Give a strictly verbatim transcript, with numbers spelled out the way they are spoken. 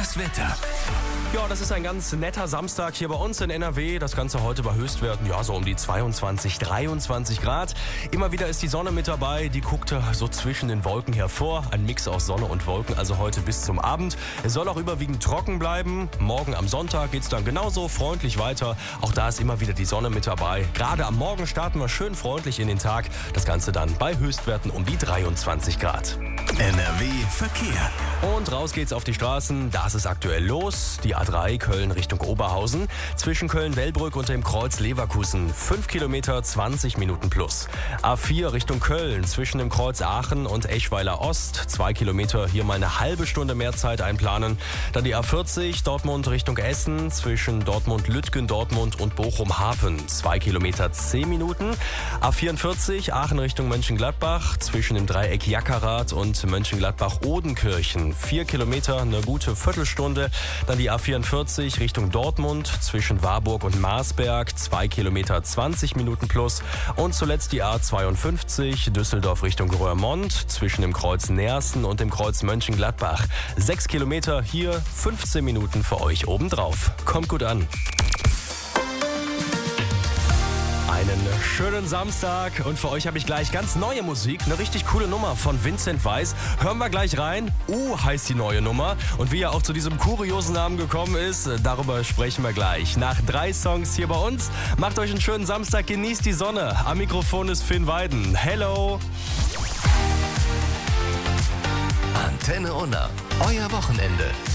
Das Wetter. Ja, das ist ein ganz netter Samstag hier bei uns in N R W. Das Ganze heute bei Höchstwerten, ja, so um die zweiundzwanzig, dreiundzwanzig Grad. Immer wieder ist die Sonne mit dabei, die guckt so zwischen den Wolken hervor. Ein Mix aus Sonne und Wolken, also heute bis zum Abend. Es soll auch überwiegend trocken bleiben. Morgen am Sonntag geht's dann genauso freundlich weiter. Auch da ist immer wieder die Sonne mit dabei. Gerade am Morgen starten wir schön freundlich in den Tag. Das Ganze dann bei Höchstwerten um die dreiundzwanzig Grad. N R W Verkehr. Und raus geht's auf die Straßen. Da ist es aktuell los. Die A drei Köln Richtung Oberhausen. Zwischen Köln-Wellbrück und dem Kreuz Leverkusen. fünf Kilometer, zwanzig Minuten plus. A vier Richtung Köln. Zwischen dem Kreuz Aachen und Eschweiler Ost. zwei Kilometer, hier mal eine halbe Stunde mehr Zeit einplanen. Dann die A vierzig Dortmund Richtung Essen. Zwischen Dortmund-Lütgen, Dortmund und Bochum-Harpen. zwei Kilometer, zehn Minuten. A vierundvierzig Aachen Richtung Mönchengladbach. Zwischen dem Dreieck Jackerath und Mönchengladbach-Odenkirchen. vier Kilometer, eine gute Viertelstunde. Dann die A vierundvierzig Richtung Dortmund zwischen Warburg und Marsberg. zwei Kilometer, zwanzig Minuten plus. Und zuletzt die A zweiundfünfzig Düsseldorf Richtung Roermond zwischen dem Kreuz Neersen und dem Kreuz Mönchengladbach. sechs Kilometer, hier fünfzehn Minuten für euch obendrauf. Kommt gut an. Einen schönen Samstag und für euch habe ich gleich ganz neue Musik, eine richtig coole Nummer von Vincent Weiss. Hören wir gleich rein. U heißt die neue Nummer und wie er auch zu diesem kuriosen Namen gekommen ist, darüber sprechen wir gleich. Nach drei Songs hier bei uns. Macht euch einen schönen Samstag, genießt die Sonne. Am Mikrofon ist Finn Weiden. Hello! Antenne Unna, euer Wochenende.